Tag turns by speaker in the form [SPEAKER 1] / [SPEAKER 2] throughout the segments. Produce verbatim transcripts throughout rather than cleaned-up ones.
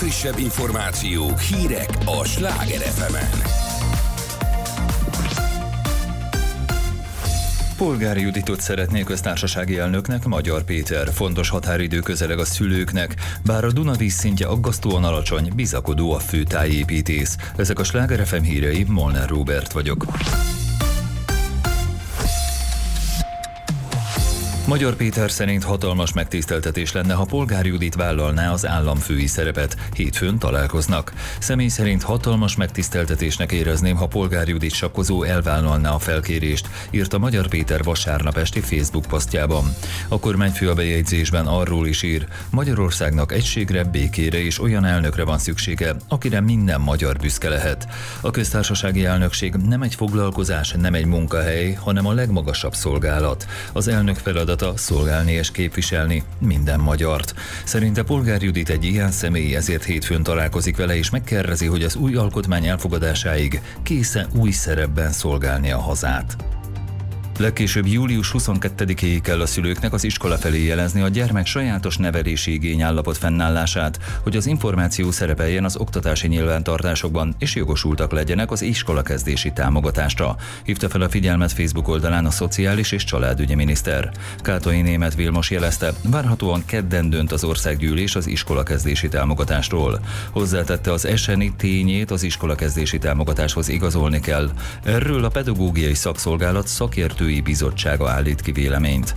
[SPEAKER 1] legfrissebb információk, hírek a Sláger ef emen.
[SPEAKER 2] Polgári Juditot szeretné köztársasági elnöknek Magyar Péter. Fontos határidő közeleg a szülőknek, bár a Duna vízszintje aggasztóan alacsony, bizakodó a főtájépítész. Ezek a Sláger ef em hírei, Molnár Róbert vagyok. Magyar Péter szerint hatalmas megtiszteltetés lenne, ha Polgári Judit vállalná az államfői szerepet. Hétfőn találkoznak. Személy szerint hatalmas megtiszteltetésnek érezném, ha Polgári Judit sakkozó elvállalná a felkérést, írta Magyar Péter vasárnap esti Facebook posztjában. A kormányfő a bejegyzésben arról is ír, Magyarországnak egységre, békére és olyan elnökre van szüksége, akire minden magyar büszke lehet. A köztársasági elnökség nem egy foglalkozás, nem egy munkahely, hanem a legmagasabb szolgálat. Az elnök feladat szolgálni és képviselni minden magyart. Szerinte Polgári Judit egy ilyen személy, ezért hétfőn találkozik vele és megkérdezi, hogy az új alkotmány elfogadásáig kész-e új szerepben szolgálni a hazát. Legkésőbb július huszonkettedikéig kell a szülőknek az iskola felé jelezni a gyermek sajátos nevelési igényállapot fennállását, hogy az információ szerepeljen az oktatási nyilvántartásokban, és jogosultak legyenek az iskolakezdési támogatásra. Hívta fel a figyelmet Facebook oldalán a Szociális és Családügyi miniszter. Kátai Németh Vilmos jelezte, várhatóan kedden dönt az országgyűlés az iskolakezdési támogatásról. Hozzátette, az es en i tényét az iskolakezdési támogatáshoz igazolni kell. Erről a Pedagógiai Szakszolgálat szakértő bizottsága állít ki véleményt.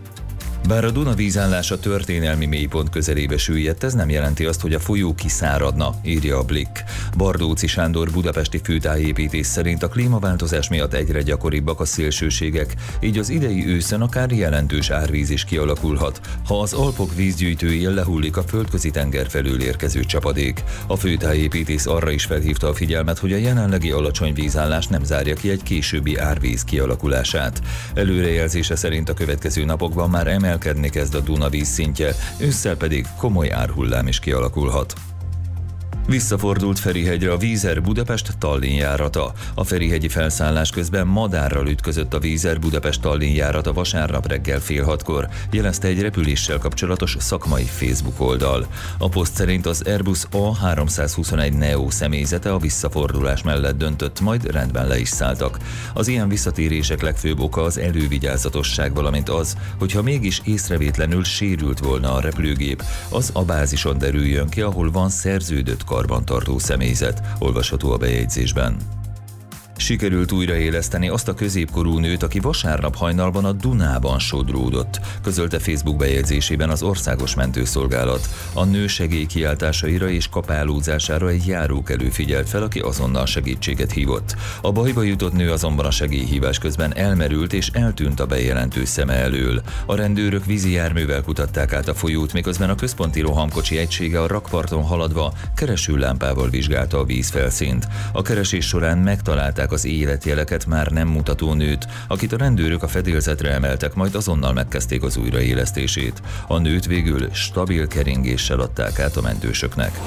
[SPEAKER 2] Bár a Duna vízállása történelmi mélypont közelébe süllyedt, ez nem jelenti azt, hogy a folyó kiszáradna, írja a Blick. Bardóczy Sándor budapesti főtájépítész szerint a klímaváltozás miatt egyre gyakoribbak a szélsőségek, így az idei őszön akár jelentős árvíz is kialakulhat, ha az Alpok vízgyűjtőjén lehullik a földközi tenger felől érkező csapadék. A főtájépítész arra is felhívta a figyelmet, hogy a jelenlegi alacsony vízállás nem zárja ki egy későbbi árvíz kialakulását. Előrejelzése szerint a következő napokban már emel emelkedni kezd a Duna vízszintje, ősszel pedig komoly árhullám is kialakulhat. Visszafordult Ferihegyre a Vízer Budapest-Tallinn járata. A ferihegyi felszállás közben madárral ütközött a Vízer Budapest-Tallinn járata vasárnap reggel fél hatkor, jelezte egy repüléssel kapcsolatos szakmai Facebook oldal. A poszt szerint az Airbus á háromszázhuszonegy neo személyzete a visszafordulás mellett döntött, majd rendben le is szálltak. Az ilyen visszatérések legfőbb oka az elővigyázatosság, valamint az, hogyha mégis észrevétlenül sérült volna a repülőgép, az a bázison derüljön ki, ahol van szerződött karbantartó személyzet, olvasható a bejegyzésben. Sikerült újraéleszteni azt a középkorú nőt, aki vasárnap hajnalban a Dunában sodródott, közölte Facebook bejegyzésében az Országos Mentőszolgálat. A nő segélykiáltásaira és kapálózására egy járókelő figyelt fel, aki azonnal segítséget hívott. A bajba jutott nő azonban a segélyhívás közben elmerült és eltűnt a bejelentő szeme elől. A rendőrök vízi járművel kutatták át a folyót, miközben a központi rohamkocsi egysége a rakparton haladva keresőlámpával vizsgálta a vízfelszínt. A keresés során megtalálták az életjeleket már nem mutató nőt, akit a rendőrök a fedélzetre emeltek, majd azonnal megkezdték az újraélesztését. A nőt végül stabil keringéssel adták át a mentősöknek.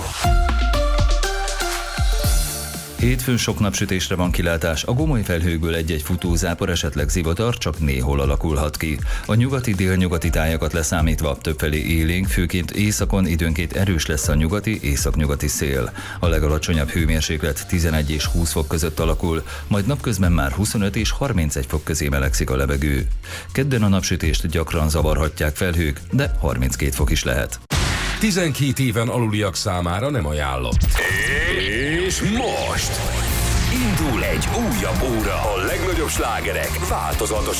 [SPEAKER 2] Hétfőn sok napsütésre van kilátás, a gomoly felhőkből egy-egy futózápor, esetleg zivatar csak néhol alakulhat ki. A nyugati délnyugati tájakat leszámítva többfelé élénk, főként északon időnként erős lesz a nyugati, északnyugati szél. A legalacsonyabb hőmérséklet tizenegy és húsz fok között alakul, majd napközben már huszonöt és harmincegy fok közé melegszik a levegő. Kedden a napsütést gyakran zavarhatják felhők, de harminckét fok is lehet.
[SPEAKER 1] tizenkét éven aluliak számára nem ajánlott. És most indul egy újabb óra. A legnagyobb slágerek változatosan